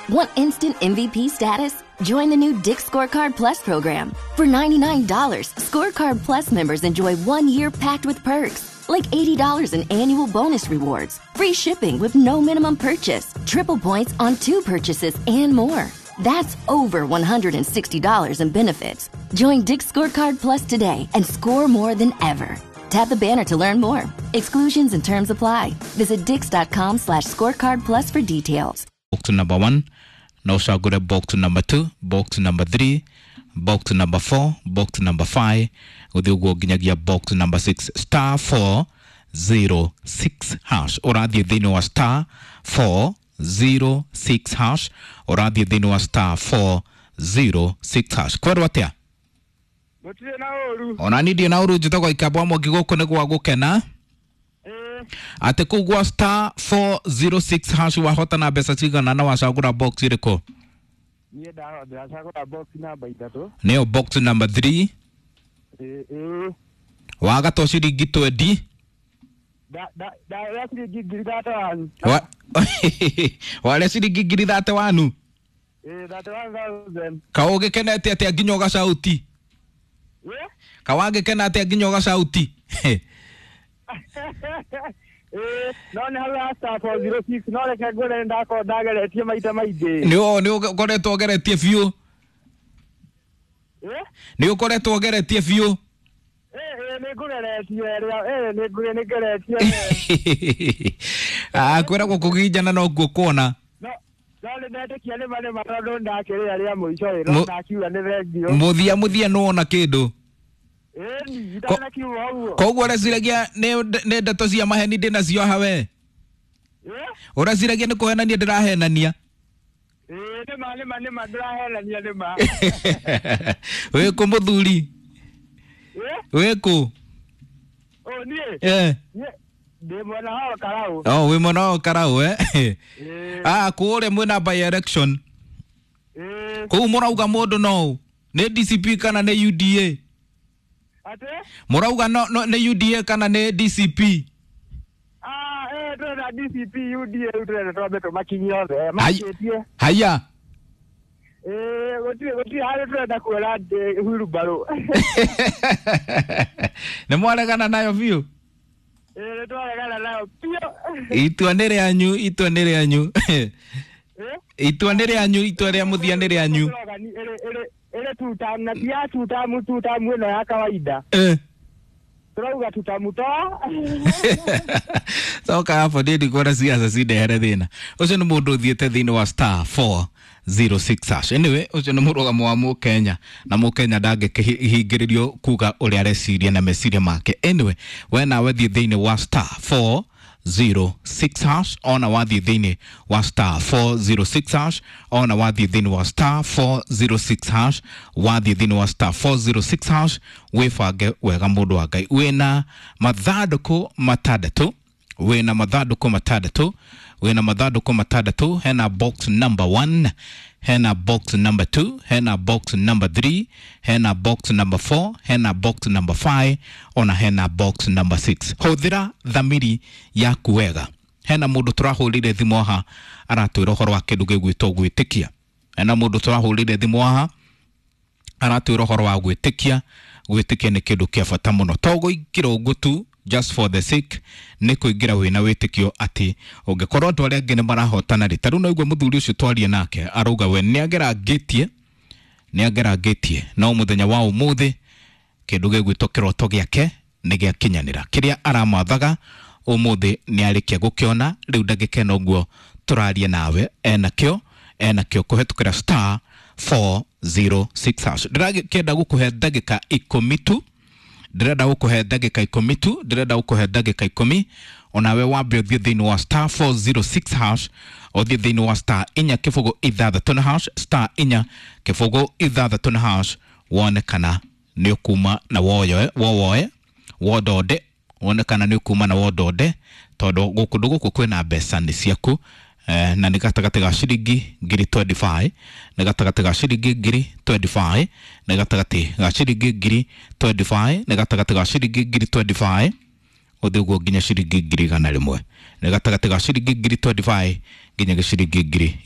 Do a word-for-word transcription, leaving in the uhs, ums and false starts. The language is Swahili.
Want instant M V P status? Join the new Dick's Scorecard Plus program. For ninety-nine dollars, Scorecard Plus members enjoy one year packed with perks, like eighty dollars in annual bonus rewards, free shipping with no minimum purchase, triple points on two purchases, and more. That's over one hundred sixty dollars in benefits. Join Dick's Scorecard Plus today and score more than ever. Tap the banner to learn more. Exclusions and terms apply. Visit dix.com slash scorecard plus for details. Box number one. Now shall go to box number two, box number three, box number four, box number five. With you go ginyagia box number six, star four zero six hash. Or add the no star four zero six hash. Or add the no star four zero six hash. Kwa what ya? Ona nidi na uru jitoko ikabwa mo gigoko negwa gukena. Ate kugwa star four zero six hash wa hota na besa chigana na washagura box iriko. Niye da washagura box number itatu. Neo box number three. Eh eh. Waga toshiri gito edi. Da da da yasiri gigiri data wanu. Wa wale siri gigiri data wanu. Eh data wanu. Kaoge kena ate ate aginyoga sauti. Yeah? Kawage kena ate aginyoga sauti. Eh, no ne hala star four zero six no le kagore ndako dagere tie maita maide. Ni o ni ukore togere tie fio. Eh? Ni ukore togere tie fio. Eh eh ne gure tie eh ne gure ne gure tie. Ah kwera kukugijana no gukona. No. Dale date kiale mane marado ndakere ari amuicho ero ndakiura ne radio. Muthia muthia no na kindu. Eh ni ndana kiwa huo. Koguo reciragia ne ne ndeto cia maheni ndina cio hawe. Eh? Uraciragia ni kuhenania ndirahenania. Eh ne mane mane mandirahenania ne ma. We ko muthuri. Eh? We ko. Oh nie. Eh. De mwana hao karao. Oh we mwana hao karao eh. Eh. Ah kuore mwena by election. Eh. Ko murauga mundu no. Ne D C P kana ne U D A. Ate? Murauga no, no ne U D A kana ne D C P. Ah eh to na D C P U D A utre to beto makinyo de maketie. Haya. Eh woti woti hale to da kuela de huru baro. Ne mwaregana nayo view. Eh to regala nayo pio. Itwanere anyu itwanere anyu. Eh? Itwanere anyu itware muthianere anyu. Ele ele ele tuta na dia tuta mu tuta mu na ya kawaida. Eh. Turauga tutamutoa. Soka hapo ndidi kwa siasa sidehere thina. Ucio ni mundu thiete thini wa star four zero six hash. Anyway, ucio ni murugamo wa mu Kenya na mu Kenya ndage kihingiririo kuga uri areciria na meciria make. Anyway, we nawe thie thini wa star four zero six hash ona wathi thini wa star four zero six hash ona wathi thini wa star four zero six hash wathi thini wa star four zero six hash wefage wega mundu wa Ngai wena mathanduku matandatu wena mathanduku matandatu wena mathanduku matandatu hena box number one hena box number two hena box number three hena box number four hena box number five ona hena box number six huthira thamiri yaku wega hena mundu turahurire thimu aha aratwira horo wa kindu gigwitwo gwitikia hena mundu turahurire thimu aha aratwira horo wa gwitikia gwitikia ni kindu kia bata muno togo igira ugutu just for the sake ni kuingira wina witikio ati ungekorwo andu aria ngene marahotana ri taru no igwe muthuri ucio twarie nake arauga we ni agera ngitie ni agera ngitie no muthenya wa umuthi kindu gigwitwo kiroto giake ni giakinyanira kiria aramathaga umuthi ni arikia gukiona riu ndagikena uguo turarie nawe enakio enakio kuhetukira star four zero six hash ndiragienda gukuhe ndagika ikumi tu Direda ukohe dagika ikumi tu, direda ukohe dagika ikumi, onawe wabio thie thini wa star four zero six hash, o thie thini wa star inya kifogo ithathatũ na hash, star inya kifogo ithathatũ na hash, wone kana ni ukuma na woyoe, wowoe, wodode, wone kana ni ukuma na wodode, todo guku guku kwina mbeca ni ciaku, eh, na nigatagate ga shiringi ngiri twenty-five nigatagate ga shiringi ngiri twenty-five nigatagate ga shiringi ngiri twenty-five nigatagate ga shiringi ngiri twenty-five uthiguo nginya shiringi ngiri gana rimwe nigatagate ga shiringi ngiri twenty-five nginya shiringi ngiri